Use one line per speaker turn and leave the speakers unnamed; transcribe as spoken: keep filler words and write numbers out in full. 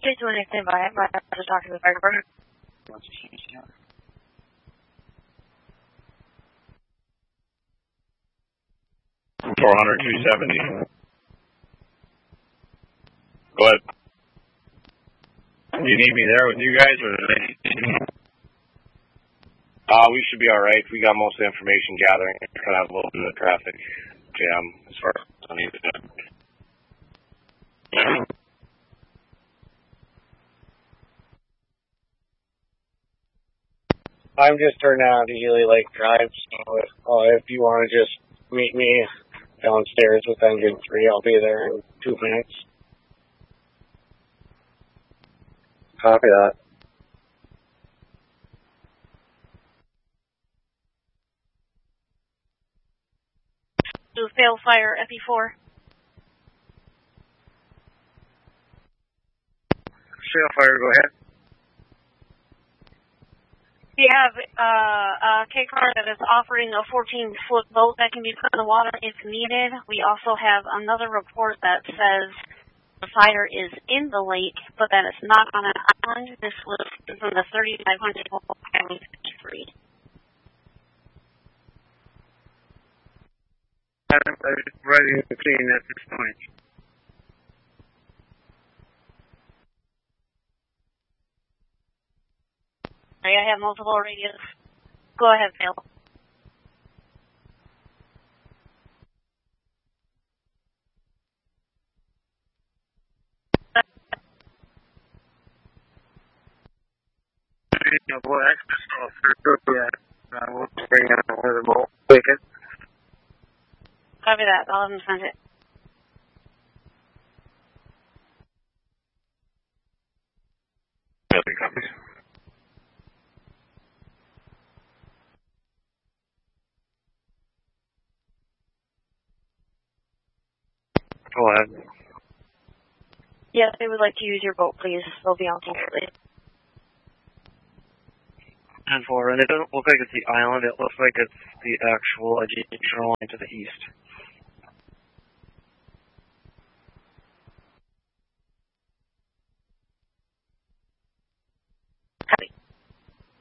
Please do anything by it. I have to talk to the fire department.
four hundred, two seventy. Go ahead. Do you need me there with you guys, or uh, we should be all right. We got most of the information gathering. We're gonna have a little bit of traffic jam as far as I need to do.
I'm just turning out to Healy Lake Drive, so if, uh, if you want to just meet me downstairs with engine three, I'll be there in two minutes. Copy that.
Do fail fire F E four.
Fail fire, go ahead.
We have uh, a K car that is offering a fourteen foot boat that can be put in the water if needed. We also have another report that says the fire is in the lake, but that it's not on an island. This was from the thirty-five hundred volt Highway fifty-three.
I'm ready to clean at this point.
I have multiple radios. Go ahead, Phil.
Radio will access all through yeah. I will bring out another bolt. Take it.
Copy that. I'll have them send it.
Copy, copies.
Go ahead.
Yes, they would like to use your boat, please. They'll be on shortly.
ten four, and it doesn't look like it's the island. It looks like it's the actual adjacent line to the east.